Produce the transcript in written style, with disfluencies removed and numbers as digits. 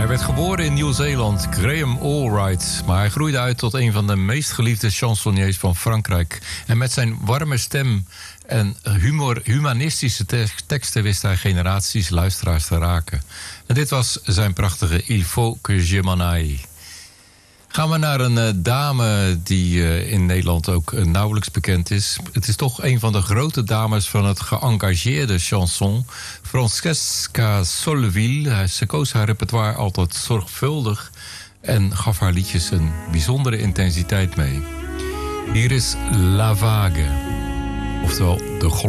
Hij werd geboren in Nieuw-Zeeland, Graham Allwright. Maar hij groeide uit tot een van de meest geliefde chansonniers van Frankrijk. En met zijn warme stem en humanistische teksten wist hij generaties luisteraars te raken. En dit was zijn prachtige Il faut que je m'en aille. Gaan we naar een dame die in Nederland ook nauwelijks bekend is. Het is toch een van de grote dames van het geëngageerde chanson. Francesca Solleville. Ze koos haar repertoire altijd zorgvuldig en gaf haar liedjes een bijzondere intensiteit mee. Hier is La Vague, oftewel de golf.